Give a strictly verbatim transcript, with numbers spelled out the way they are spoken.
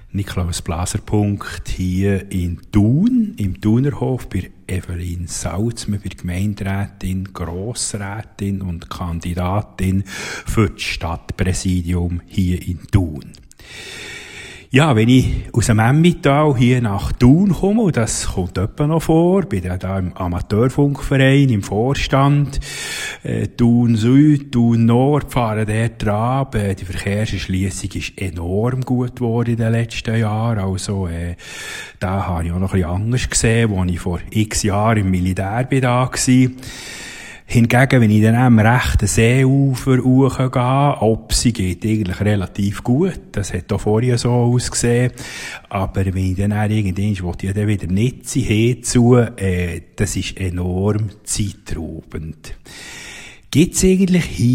Niklaus Blaser Punkt hier in Thun, im Thunerhof, bei Evelyn Salzmann, bei Gemeinderätin, Grossrätin und Kandidatin für das Stadtpräsidium hier in Thun. Ja, wenn ich aus dem Emmental hier nach Thun komme, und das kommt etwa noch vor, bin ich da im Amateurfunkverein, im Vorstand, äh, Thun Süd, Thun Nord, fahren dort dran, äh, die Verkehrserschliessung ist enorm gut geworden in den letzten Jahren, also, äh, da habe ich auch noch ein bisschen anders gesehen, als ich vor x Jahren im Militär bin da war. Hingegen, wenn ich dann am rechten Seeufer hochgehe, Opsi geht eigentlich relativ gut. Das hat auch vorher so ausgesehen. Aber wenn ich dann irgendwann, wo ich dann wieder nicht hinzu, äh, das ist enorm zeitraubend. Gibt's eigentlich hier